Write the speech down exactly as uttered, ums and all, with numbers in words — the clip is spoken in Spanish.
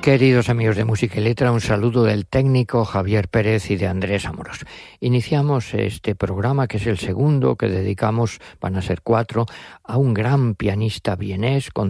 Queridos amigos de Música y Letra, un saludo del técnico Javier Pérez y de Andrés Amorós. Iniciamos este programa, que es el segundo que dedicamos, van a ser cuatro, a un gran pianista vienés,